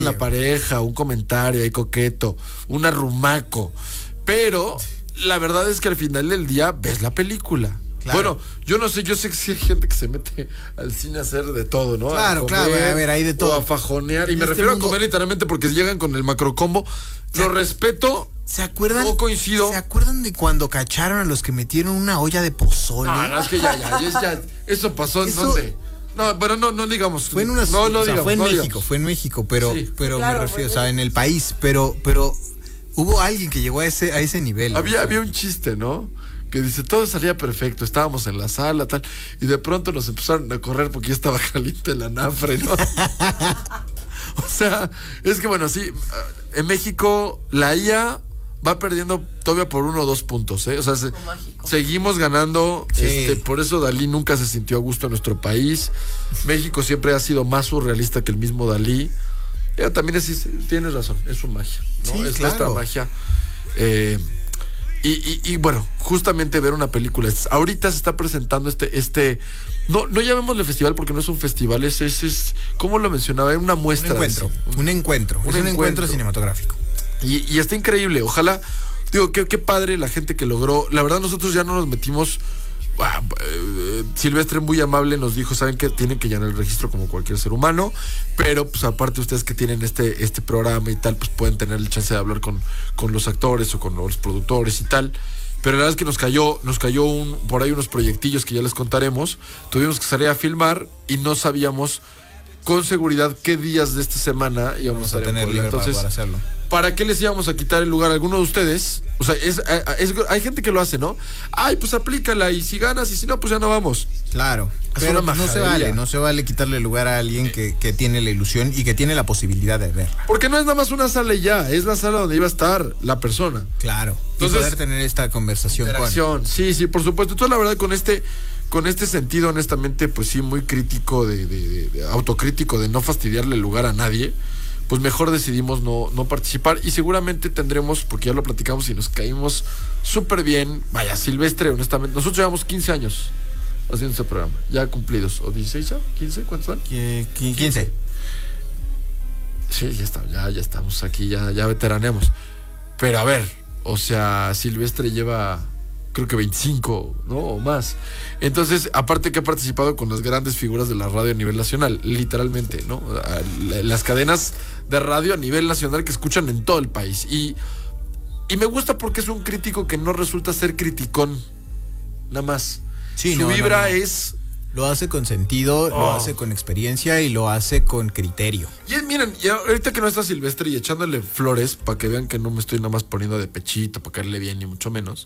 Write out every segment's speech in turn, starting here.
la pareja, un comentario ahí coqueto, un arrumaco. Pero la verdad es que al final del día ves la película. Claro. Bueno, yo no sé, yo sé que sí hay gente que se mete al cine a hacer de todo, ¿no? Claro, claro, a ver, hay de todo. O a fajonear. Y me refiero a comer literalmente porque llegan con el macrocombo. Lo respeto. ¿Se acuerdan? No coincido. ¿Se acuerdan de cuando cacharon a los que metieron una olla de pozole? No, es que ya. Eso pasó en dónde. No, pero no digamos. Fue en una fue en México, pero sí. Pero claro, me refiero, o sea, en el país, pero hubo alguien que llegó a ese nivel. Había un chiste, ¿no? Que dice, todo salía perfecto, estábamos en la sala, tal, y de pronto nos empezaron a correr porque ya estaba caliente el anafre, ¿no? O sea, es que bueno, sí, en México la IA va perdiendo todavía por 1 o 2 puntos, ¿eh? O sea, seguimos ganando, sí. Por eso Dalí nunca se sintió a gusto en nuestro país. México siempre ha sido más surrealista que el mismo Dalí. También tienes razón, es su magia, ¿no? Sí, es claro. nuestra magia. Y bueno, justamente ver una película. Ahorita se está presentando no llamémosle festival porque no es un festival, es ¿cómo lo mencionaba? Una muestra. Un encuentro cinematográfico. Y está increíble, ojalá, digo, qué padre la gente que logró. La verdad nosotros ya no nos metimos. Silvestre muy amable nos dijo, saben que tienen que llenar el registro como cualquier ser humano, pero pues aparte ustedes que tienen este programa y tal, pues pueden tener el chance de hablar con los actores o con los productores y tal. Pero la verdad es que nos cayó por ahí unos proyectillos que ya les contaremos. Tuvimos que salir a filmar y no sabíamos con seguridad qué días de esta semana íbamos a tener libre. Entonces, para hacerlo. ¿Para qué les íbamos a quitar el lugar a alguno de ustedes? O sea, hay gente que lo hace, ¿no? Ay, pues aplícala y si ganas y si no, pues ya no vamos. Claro, pero no se vale quitarle el lugar a alguien que tiene la ilusión y que tiene la posibilidad de ver. Porque no es nada más una sala y ya, es la sala donde iba a estar la persona. Claro, entonces, y poder tener esta conversación. Sí, por supuesto. Entonces, la verdad, con este sentido, honestamente, pues sí, muy crítico, de autocrítico, de no fastidiarle el lugar a nadie, pues mejor decidimos no participar y seguramente tendremos, porque ya lo platicamos y nos caímos súper bien. Vaya, Silvestre, honestamente, nosotros llevamos 15 años haciendo ese programa, ya cumplidos, o 16 ya, 15, ¿cuántos son? 15. Sí, ya estamos aquí, ya veteraneamos. Pero a ver, o sea, Silvestre lleva creo que 25, ¿no? O más. Entonces, aparte que ha participado con las grandes figuras de la radio a nivel nacional, literalmente, ¿no? Las cadenas de radio a nivel nacional que escuchan en todo el país. Y me gusta porque es un crítico que no resulta ser criticón, nada más. Sí, Su vibra es... Lo hace con sentido, lo hace con experiencia y lo hace con criterio. Y miren, y ahorita que no está Silvestre y echándole flores, para que vean que no me estoy nada más poniendo de pechito, para caerle bien, ni mucho menos...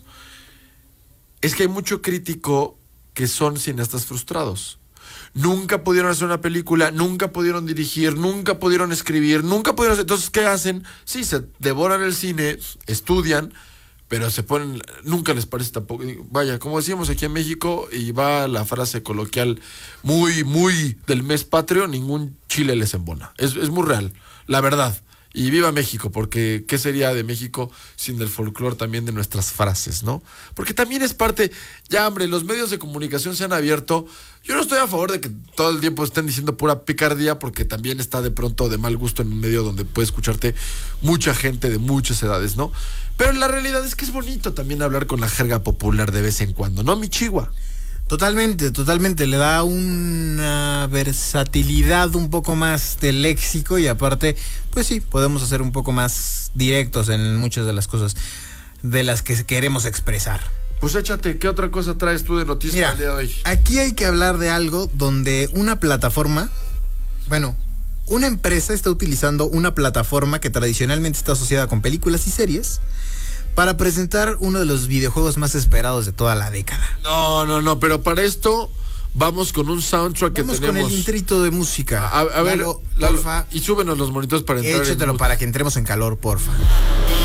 Es que hay mucho crítico que son cineastas frustrados. Nunca pudieron hacer una película, nunca pudieron dirigir, nunca pudieron escribir, nunca pudieron hacer... Entonces, ¿qué hacen? Sí, se devoran el cine, estudian, pero se ponen... Nunca les parece tampoco... Vaya, como decíamos aquí en México, y va la frase coloquial muy, muy del mes patrio, ningún chile les embona. Es muy real, la verdad. Y viva México, porque ¿qué sería de México sin el folclore también de nuestras frases, ¿no? Porque también es parte, ya hombre, los medios de comunicación se han abierto. Yo no estoy a favor de que todo el tiempo estén diciendo pura picardía, porque también está de pronto de mal gusto en un medio donde puede escucharte mucha gente de muchas edades, ¿no? Pero la realidad es que es bonito también hablar con la jerga popular de vez en cuando, ¿no, mi chihuahua? Totalmente, le da una versatilidad un poco más de léxico y aparte, pues sí, podemos ser un poco más directos en muchas de las cosas de las que queremos expresar. Pues échate, ¿qué otra cosa traes tú de noticias el día de hoy? Aquí hay que hablar de algo donde una plataforma, una empresa está utilizando una plataforma que tradicionalmente está asociada con películas y series para presentar uno de los videojuegos más esperados de toda la década. No, pero para esto vamos con un soundtrack que tenemos. Vamos con el intrito de música. A ver, Lalo, porfa. Y súbenos los monitores para entrar. Échatelo para que entremos en calor, porfa.